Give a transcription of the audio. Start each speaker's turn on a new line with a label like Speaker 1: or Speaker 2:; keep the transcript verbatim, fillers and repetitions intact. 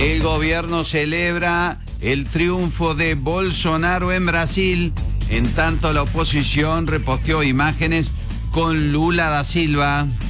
Speaker 1: El gobierno celebra el triunfo de Bolsonaro en Brasil. En tanto, la oposición reposteó imágenes con Lula da Silva.